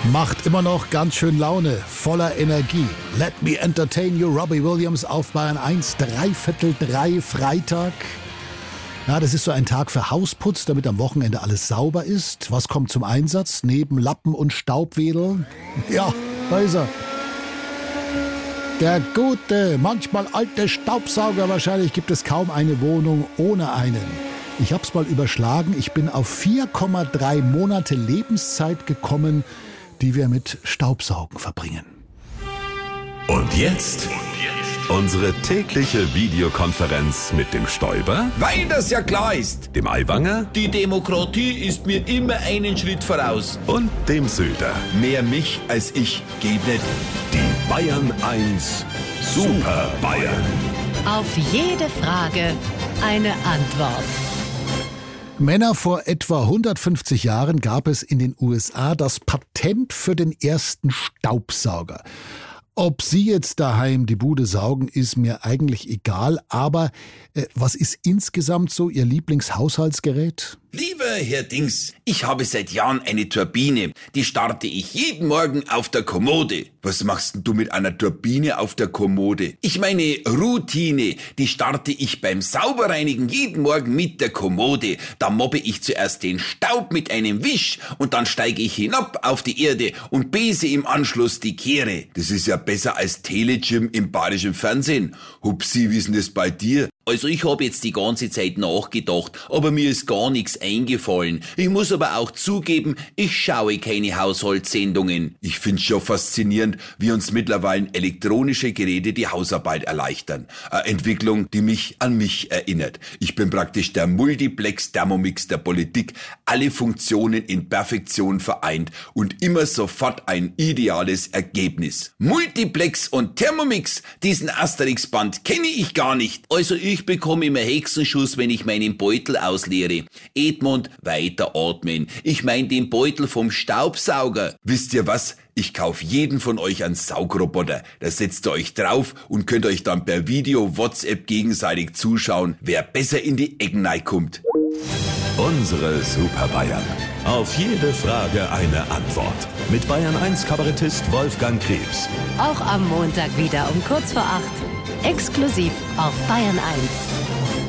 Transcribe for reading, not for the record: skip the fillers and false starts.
Macht immer noch ganz schön Laune, voller Energie. Let me entertain you, Robbie Williams auf Bayern 1, 2:45 Freitag. Ja, das ist so ein Tag für Hausputz, damit am Wochenende alles sauber ist. Was kommt zum Einsatz? Neben Lappen und Staubwedel? Ja, da ist er. Der gute, manchmal alte Staubsauger. Wahrscheinlich gibt es kaum eine Wohnung ohne einen. Ich hab's mal überschlagen. Ich bin auf 4,3 Monate Lebenszeit gekommen, die wir mit Staubsaugen verbringen. Und jetzt unsere tägliche Videokonferenz mit dem Stoiber, Weil das ja klar ist. dem Aiwanger Die Demokratie ist mir immer einen Schritt voraus. und dem Söder. Mehr mich als ich geht nicht. Die Bayern 1 Super Bayern. Auf jede Frage eine Antwort. Männer, vor etwa 150 Jahren gab es in den USA das Patent für den ersten Staubsauger. Ob Sie jetzt daheim die Bude saugen, ist mir eigentlich egal. Aber was ist insgesamt so Ihr Lieblingshaushaltsgerät? Lieber Herr Dings, ich habe seit Jahren eine Turbine. Die starte ich jeden Morgen auf der Kommode. Was machst denn du mit einer Turbine auf der Kommode? Ich meine Routine, die starte ich beim Sauberreinigen jeden Morgen mit der Kommode. Da mobbe ich zuerst den Staub mit einem Wisch und dann steige ich hinab auf die Erde und bese im Anschluss die Kehre. Das ist ja besser als Telegym im bayerischen Fernsehen. Hupsi, wie ist denn das bei dir? Also ich habe jetzt die ganze Zeit nachgedacht, aber mir ist gar nichts eingefallen. Ich muss aber auch zugeben, ich schaue keine Haushaltssendungen. Ich find's schon faszinierend, wie uns mittlerweile elektronische Geräte die Hausarbeit erleichtern. Eine Entwicklung, die mich an mich erinnert. Ich bin praktisch der Multiplex-Thermomix der Politik, alle Funktionen in Perfektion vereint und immer sofort ein ideales Ergebnis. Multiplex und Thermomix, diesen Asterix-Band kenne ich gar nicht. Also ich bekomme immer Hexenschuss, wenn ich meinen Beutel ausleere. Edmund, weiter atmen. Ich meine den Beutel vom Staubsauger. Wisst ihr was? Ich kauf jeden von euch einen Saugroboter. Da setzt ihr euch drauf und könnt euch dann per Video WhatsApp gegenseitig zuschauen, wer besser in die Ecken kommt. Unsere Super Bayern. Auf jede Frage eine Antwort. Mit Bayern 1 Kabarettist Wolfgang Krebs. Auch am Montag wieder um kurz vor 8. Exklusiv auf Bayern 1.